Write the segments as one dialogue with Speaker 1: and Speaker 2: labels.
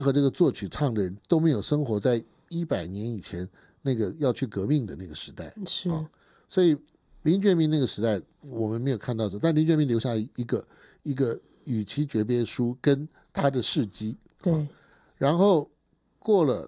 Speaker 1: 和这个作曲唱的人都没有生活在100年以前那个要去革命的那个时代，
Speaker 2: 是，
Speaker 1: 所以林觉民那个时代我们没有看到这，但林觉民留下一个与其诀别书跟他的事迹，
Speaker 2: 对，
Speaker 1: 然后过了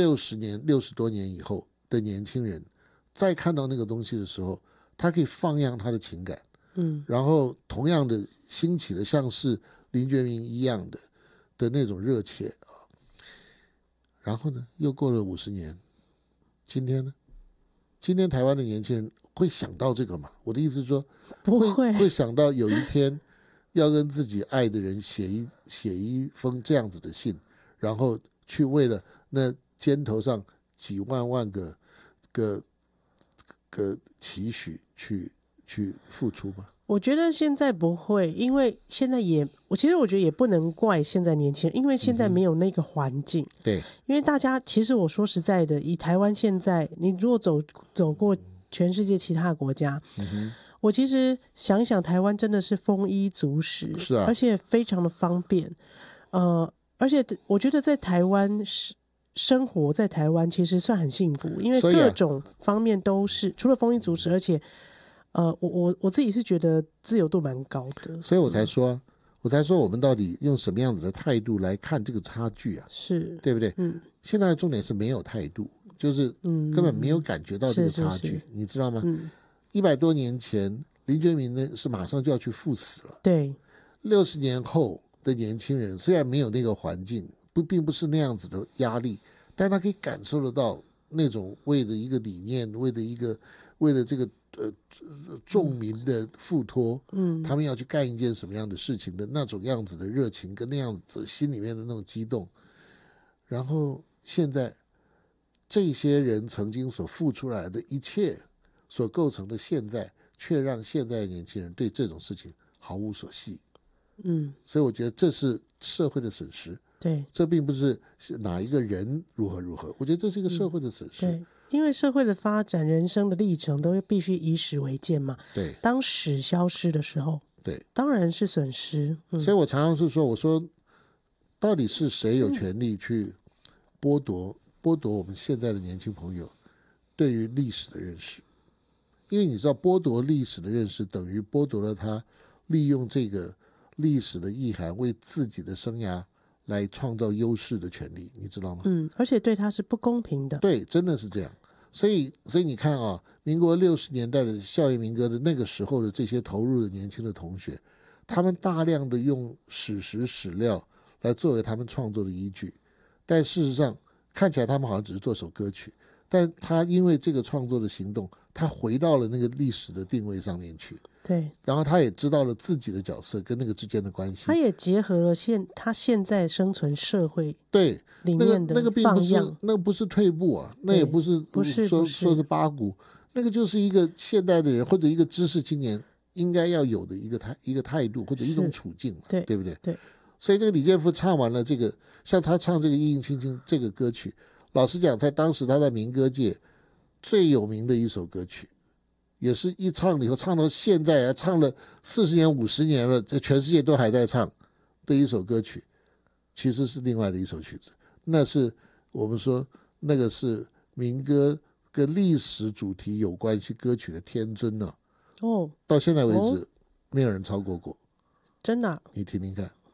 Speaker 1: 60多年以后的年轻人再看到那个东西的时候，他可以放扬他的情感，然后同样的兴起了像是林觉民一样的那种热切啊。然后呢，又过了50年，今天呢？今天台湾的年轻人会想到这个吗？我的意思是说，
Speaker 2: 不会
Speaker 1: 想到有一天要跟自己爱的人写一封这样子的信，然后去为了那肩头上几万个期许去付出吗？
Speaker 2: 我觉得现在不会，因为现在其实我觉得也不能怪现在年轻人，因为现在没有那个环境。
Speaker 1: 对，
Speaker 2: 因为大家其实我说实在的，以台湾现在，你如果走过全世界其他国家，我其实想一想，台湾真的是丰衣足食，
Speaker 1: 是啊，
Speaker 2: 而且非常的方便。而且我觉得在台湾生活在台湾其实算很幸福，因为各种方面都是除了丰衣足食，而且我自己是觉得自由度蛮高的，
Speaker 1: 所以我才说我们到底用什么样子的态度来看这个差距啊？
Speaker 2: 是
Speaker 1: 对不对？现在的重点是没有态度，就是根本没有感觉到这个差距，你知道吗？100多年前，林觉民呢是马上就要去赴死了。
Speaker 2: 对
Speaker 1: ，60年后的年轻人虽然没有那个环境，并不是那样子的压力，但他可以感受得到那种为了一个理念，为了这个众民的付托，他们要去干一件什么样的事情的那种样子的热情，跟那样子心里面的那种激动。然后现在这些人曾经所付出来的一切所构成的现在，却让现在的年轻人对这种事情毫无所系。所以我觉得这是社会的损失。
Speaker 2: 对，
Speaker 1: 这并不是哪一个人如何，我觉得这是一个社会的损失。
Speaker 2: 对，因为社会的发展、人生的历程都必须以史为鉴嘛。
Speaker 1: 对，
Speaker 2: 当史消失的时候，
Speaker 1: 对，
Speaker 2: 当然是损失。
Speaker 1: 所以我常常是说，我说到底是谁有权利去剥夺我们现在的年轻朋友对于历史的认识？因为你知道，剥夺历史的认识等于剥夺了他利用这个历史的意涵为自己的生涯来创造优势的权利，你知道吗？
Speaker 2: 而且对他是不公平的。
Speaker 1: 对，真的是这样。所以你看啊，民国60年代的校园民歌的那个时候的这些投入的年轻的同学，他们大量的用史实史料来作为他们创作的依据，但事实上看起来他们好像只是做首歌曲，但他因为这个创作的行动，他回到了那个历史的定位上面去。
Speaker 2: 对，
Speaker 1: 然后他也知道了自己的角色跟那个之间的关系，
Speaker 2: 他也结合了他现在生存社会
Speaker 1: 对
Speaker 2: 里面的
Speaker 1: 那个并不是那不是退步啊，那也不是说是八股，那个就是一个现代的人或者一个知识青年应该要有的一个态度或者一种处境，对不对？
Speaker 2: 对。
Speaker 1: 所以这个李健夫唱完了这个，像他唱这个《一应青青》这个歌曲，老实讲，在当时他在民歌界最有名的一首歌曲。也是一唱了以后，唱到现在唱了40年50年了，这全世界都还在唱的一首歌曲，其实是另外的一首曲子。那是我们说那个是民歌跟历史主题有关系歌曲的天尊到现在为止没有人超过过。
Speaker 2: 真的你
Speaker 1: 听听看。